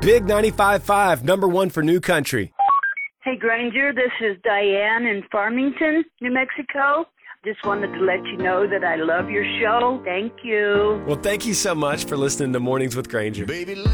Big 95.5, number one for new country. Hey, Granger, this is Diane in Farmington, New Mexico. Just wanted to let you know that I love your show. Thank you. Well, thank you so much for listening to Mornings with Granger. Baby,